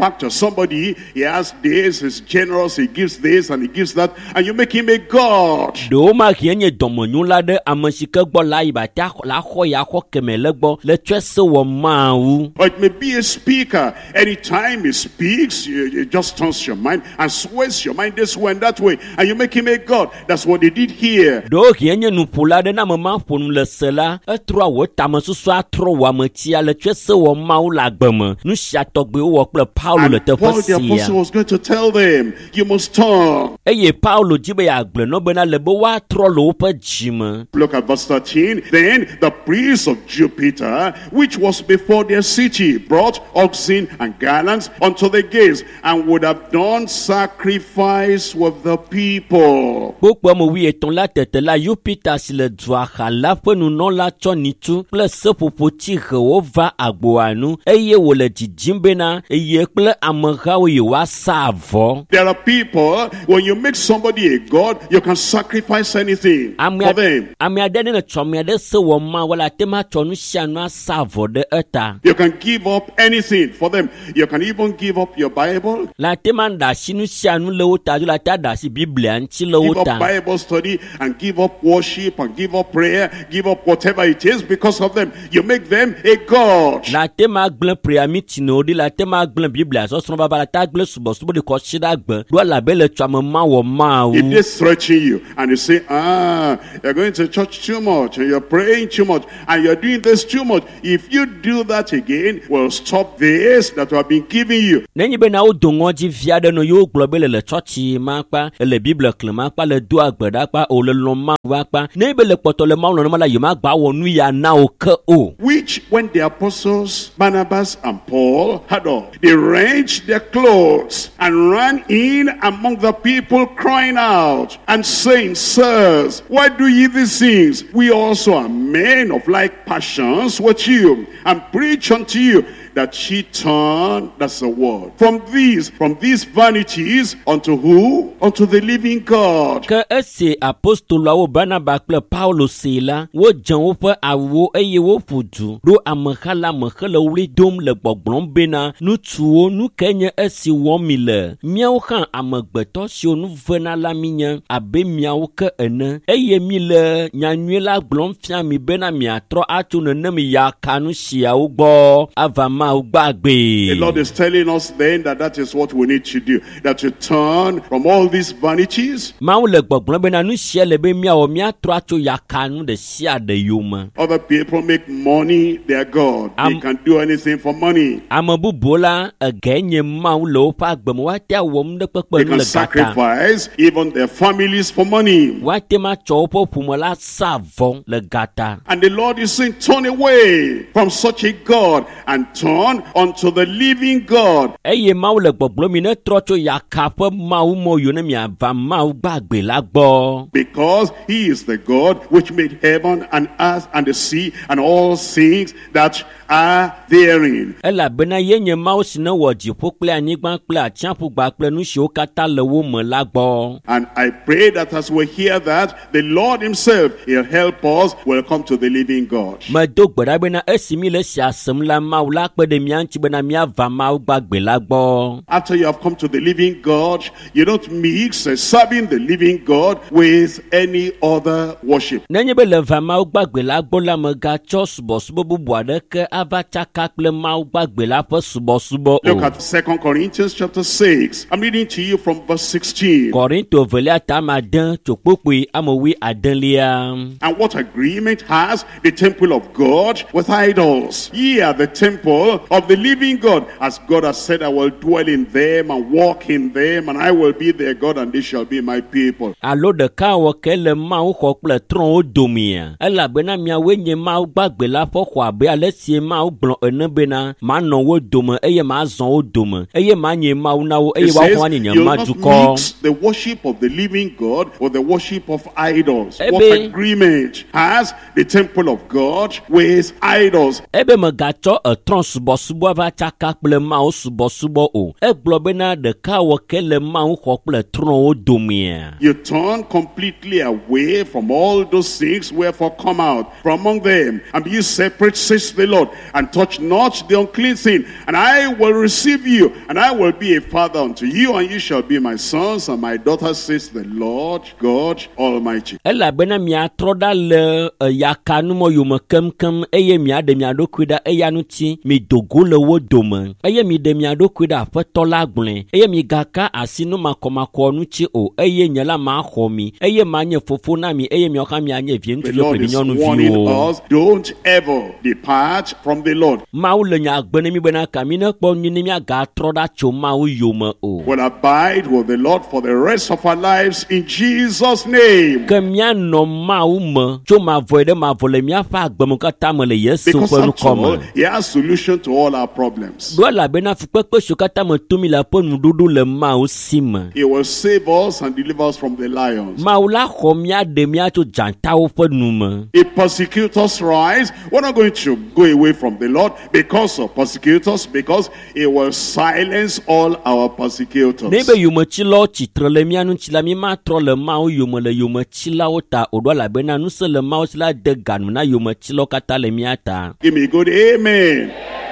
benefactor, somebody, he has this, he's generous, he gives this and he gives that, and you make him a god. Do ma kienye domonyu la de amashika gbo la ibata la ho ya ho kemele gbo le twese wo mawu. Or it may be a speaker. Anytime he speaks, it just turns your mind and sways your mind this way and that way, and you make him a god. That's what they did here. Do kienye nupula de na mama ponu le sela etro wo tamasusu atro wa matia le twese wo mawu la gbeme nu sha togbe wo ple Paulo le tefosia. Paul the apostle was going to tell them, you must turn. Eye Paulo jibe ya gble no bena le bo wa tro lo pe jime. Look at verse thirteen. Then the priest of Jupiter, which was before their city, brought oxen and garlands unto the gates, and would have done sacrifice with the people. Bokwa mo wi eton la tete la Jupiter si le dwa khala pe nu no la chonitu ple se popoti rewo va agboanu eye wo le jijimbe na eye ple amagha wo wa savo. There are people, when you make somebody a god, you can sacrifice anything for them. Ami adene na chomi ade se wo ma wala tema chonu shanu savo de eta. You can give up anything for them. You can even give up your Bible. La tema da shinu shanu le uta la ta da si Biblia nchi le uta. Give up Bible study and give up worship and give up prayer, give up whatever it is because of them. You make them a god. La tema gble prayer meeting no di la tema gble Biblia so so baba la ta gble subo subo de ko shida gbe do la bele twama ma wo ma wo. If they threaten you and they say, ah, you're going to church too much and you're praying too much and you're doing this too much, if you do that again, we'll stop this that we have been giving you. Nenyi be na o dongo ji fiade no yo globele le church ma pa le Bible klema pa le do agbeda pa o le lo ma wa pa ne be le poto le ma no ma la yima gba wonu ya na o ke o. Which when the apostles Barnabas and Paul had all, they wrenched their clothes and ran in among the people crying out and saying, sirs, why do ye these things? We also are men of like passions with you, and preach unto you that she turn, that's the word, from these, from these vanities unto who? Unto the living God. Ke ese apostolo wo Barnabas ple Paulo sela wo jan wo pe awo eye wo fudu do amkhala mkhala wli dom le gbogbon bena nu tuo nu kenye esi wo mi le miawo kan amagbeto si onu vena la minya abe miawo ke ene eye mi le nyanwe la glon fia mi bena mi atro atu ne mi ya kanu sia wo gbo avama the Lord is telling us then that that is what we need to do, that to turn from all these vanities. Other people make money their God. They um, can do anything for money. They can sacrifice even their families for money. And the Lord is saying, turn away from such a God and turn unto the living God. Because he is the God which made heaven and earth and the sea and all things that are therein. And I pray that as we hear that, the Lord himself, he'll help us, will come to the living God. After you have come to the living God, you don't mix uh, serving the living God with any other worship. Look at Second Corinthians chapter six. I'm reading to you from verse sixteen. And what agreement has the temple of God with idols? Ye are the temple of the living God, as God has said, I will dwell in them and walk in them, and I will be their God, and they shall be my people. Alo de ka wo kele ma wo ko ple tron o domia ela bena mia we nye ma gbagbe la fo kwa be ale sie ma o blon ene bena ma no wo dom eye ma zon o dom eye ma nye ma na wo eye wa kwa nya ma duko. The worship of the living God or the worship of idols. Ebe, what agreement has the temple of God with idols? Ebe me gacho a tron subɔsubɔ va tsaka kple Mawu subɔsubɔ o. Egblɔ bena ɖeka wɔ ke le Mawu xɔ kple trɔ̃wo domea. You turn completely away from all those things, wherefore come out from among them, and be ye separate, says the Lord, and touch not the unclean thing, and I will receive you, and I will be a father unto you, and you shall be my sons and my daughters, says the Lord God Almighty. Elabena miatrɔ ɖa le yakanu mɔ yome kemkem eye miaɖe mia ɖokui ɖa eya ŋuti mi dogo le wo dome eye mi ɖe mia ɖokui ɖe aƒetɔ la gblẽ eye mi gaka asi nu makɔmakɔ ŋuti o eye nye la maxɔ mi eye manye fofo na mi eye miawo hã mianye vie ŋutsuvi kple vinyɔnuviwo. Don't ever depart from the Lord. Mawu le nya gbe ne mi bena kami ne kpɔ nyi ne miagatrɔ ɖa tso Mawu yome o. We'll abide with the Lord for the rest of our lives in Jesus' name. Ke mianɔ Mawu me tso mavɔe ɖe mavɔ le miaƒe agbeme katã me le Yesu ƒe nukɔme. He has solution to all our problems. Do elabena fukpekpe siwo katã me to mi le ƒe nuɖuɖu le Mawu si me. He will save us and deliver us from the lions. Mawu la xɔ miaɖe mia tso dzatawo ƒe nu me. If persecutors rise, we're not going to go away from the Lord because of persecutors, because it will silence all our persecutors. Ne be yometsilawo tsitre le mia ŋuti la mi matrɔ le Mawu yome le yometsilawo ta o do elabena nu se le Mawu si la de ganu na yometsilawo katã le mia ta. Give me a good amen.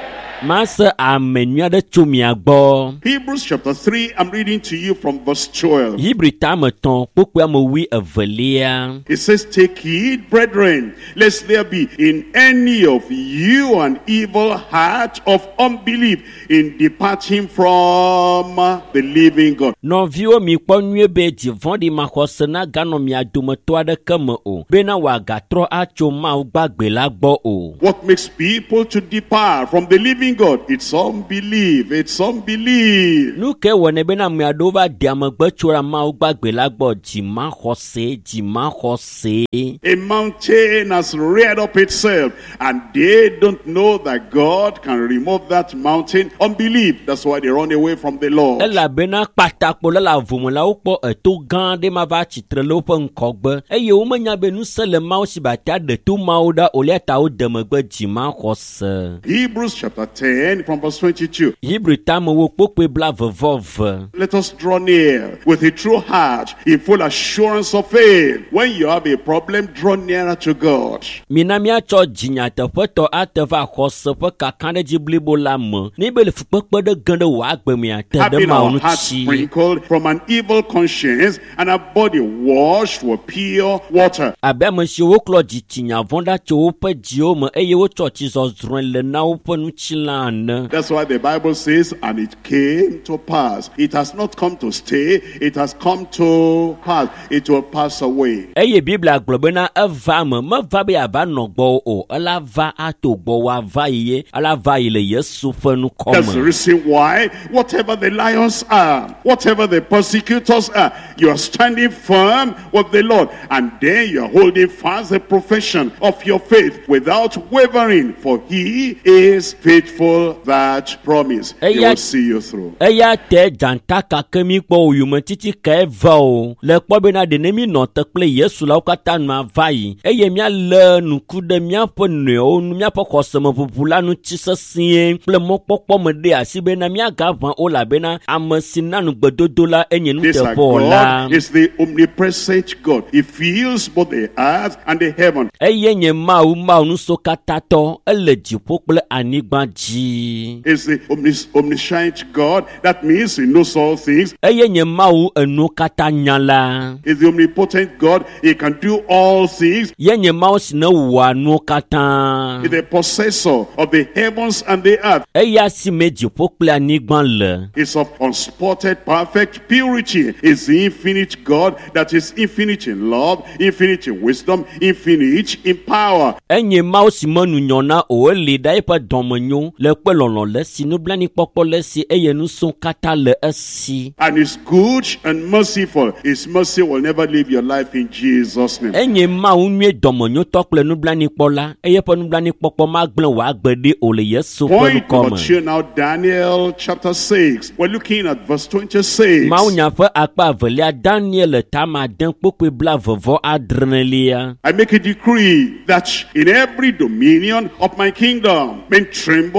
Mase amenua ɖe tso mia gbɔ. Hebrews chapter three, I'm reading to you from verse twelve. Hebrew tame tɔn kpokpoe ame wi evelia. It says, take heed, brethren, lest there be in any of you an evil heart of unbelief in departing from the living God. Nɔviwo mi kpɔ nyuie be dzivɔ̃ɖi maxɔse na ganɔ mia dometɔ aɖeke me o, bena wòagatrɔ atso Mawu gbagbe la gbɔ o. What makes people to depart from the living God? It's unbelief. It's unbelief. Nu ke wɔnɛ bena ame aɖewo va ɖi amegbe tso ɖa Mawu gbagbe la gbɔ dzimaxɔse, dzimaxɔse. A mountain has reared up itself, and they don't know that God can remove that mountain. Unbelief. That's why they run away from the Lord. Elabena kpatakpo le la vomelawo kpɔ eto gã ɖe ma va tsitre le woƒe ŋkɔgbe eye womenya be nu se le Mawu si bata ɖe to Mawu ɖa o lia ta wo de megbe dzimaxɔse. Hebrews chapter ten from verse twenty-two. Hebrew tame wo kpokpe bla vevɔve. Let us draw near with a true heart, in full assurance of faith. When you have a problem, draw nearer to God. Mina miatsɔ dzinyateƒetɔ ate va xɔse ƒe kakanɖedzi blibo la me. Ne be le fukpekpe ɖe ge ɖe wò agbe mia te ɖe Having Mawu our hearts ŋuti. sprinkled from an evil conscience and our body washed with pure water. Abe ame siwo woklɔ dzitsinya vɔ̃ ɖa tso woƒe dziwo me eye wotsɔ tsizɔzrɔ̃e le na woƒe nutsila ene. That's why the Bible says, and it came to pass. It has not come to stay, it has come to pass. It will pass away. Eye Biblia gblɔ bena eva me meva be ava nɔ gbɔ o, ela va ato gbɔ woava yi ye, ela va yi le Yesu ƒe That's the nukɔme. reason why, whatever the lions are, whatever the persecutors are, you are standing firm with the Lord, and then you are holding fast the profession of your faith without wavering, for He is faithful that promise. He will see you through. Eya te dzanta kake mi kpɔ o yome titi ka eva o le kpɔ bena ɖe ne mi nɔ te kple Yesu la wo katã nua va yi eye míalé nuku ɖe míaƒe nɔewo nu míaƒe xɔseme ʋuʋu la ŋuti sesĩe kple mɔkpɔkpɔ me ɖe asi bena míagaʋã o labena ame si na nu gbedodo la enye This our nuteƒewɔ la. God is the omnipresent God. He fills both the earth and the heaven. Eye nye Mawu Mawu nuso katã tɔ ele dziƒo kple anyigba dzi. Is the omnis omniscient God. That means He knows all things. Eye nye Mawu enuwo katã nya la. Is the omnipotent God. He can do all things. Ye nye Mawu si ne wɔa nuwo katã. Is the possessor of the heavens and the earth. Eya si me dziƒo kple anyigba le. Is of unspotted perfect purity. Is the infinite God that is infinite in love, infinite in wisdom, infinite in power. Enye Mawu si menu nyɔna o eli ɖa eƒe dɔmenyo le kpe lɔlɔ le si nublanuikpɔkpɔ le si eye nusɔ katã le esi. And is good and merciful. His mercy will never leave your life in Jesus' name. Enye Mawu nyuie dɔmenyotɔ kple nublanuikpɔ la eye eƒe nublanuikpɔkpɔ magblẽ wò agbe ɖi o le Yesu ƒe Point number nukɔme. two now, Daniel chapter six. We're looking at verse twenty-six. Mawu nya ƒe akpa evelia Daniel le tama de kpokpe bla vevɔ adrenelia. I make a decree that in every dominion of my kingdom, men tremble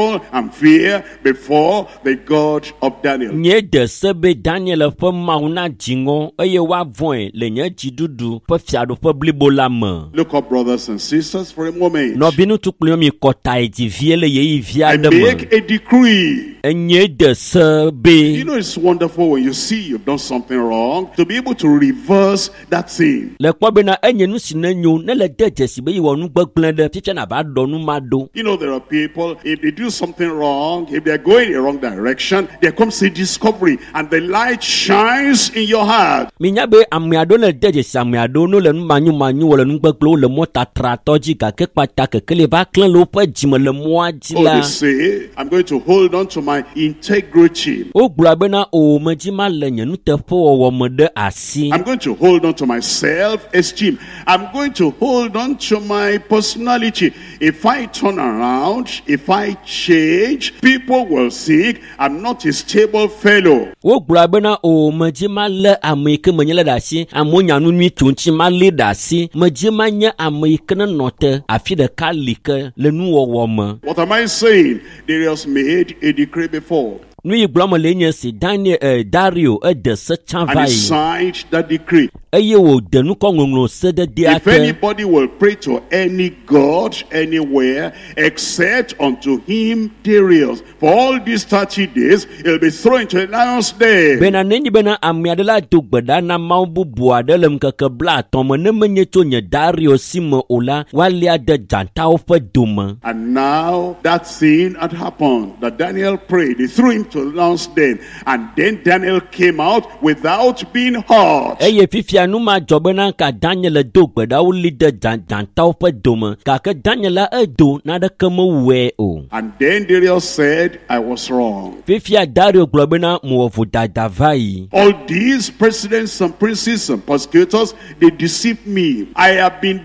tremble and fear before the God of Daniel. Nye de sebe Daniel fe mauna jingo eye wa voin le nye jidudu pe fiado pe blibo la me. Look up, brothers and sisters, for a moment. No binu tukle mi kota eti viele ye via de me. Make a decree. Nye de sebe. You know it's wonderful when you see you've done something wrong to be able to reverse that thing. Le kwa bena enye nu sinenyo ne le deje sibe yi wonu gbegble de fiche na ba do nu mado. You know there are people, if they do something wrong, if they're going in the wrong direction, there comes a discovery and the light shines in your heart. Minyabe amiado le deje samiado no le manyu manyu wala nu gbegble le mota tratoji ka ke pata ke kele ba klan lo pe jime le moa jila. Oh, they say, I'm going to hold on to my integrity. O gbla bena o majima le nyenu te po wo mede asi. I'm going to hold on to my self-esteem. I'm going to hold on to my personality. If I turn around, if I change, people will think I'm not a stable fellow. O gbla bena o majima le ameke menyele dasi amonya nu nwi tunchi ma le dasi majima nya ameke na note afi de kalike le nu wo wo me. What am I saying? Darius made a decree before. Nui blama lenye si Daniel uh, Dario e de se chanvai. And he signed that decree. Eye wo de nu ko ngonglo se de dia. If anybody will pray to any god anywhere except unto him Darius, for all these thirty days he'll be thrown into a lion's den. Bena neni bena amiadela dugbeda na maubu buadelem keke bla tomo ne menye tonye Dario simo ola walia de janta ofe duma. And now that thing had happened that Daniel prayed. He threw him to the lion's den, and then Daniel came out without being hurt. Eye fifia numa jobena ka Daniel dugbeda uli de janta ofe duma kake Daniel edo na de kemo we o. And then Darius said, I was wrong. Fifia Dario globena muovu dadavai. All these presidents and princes and prosecutors, they deceived me. I have been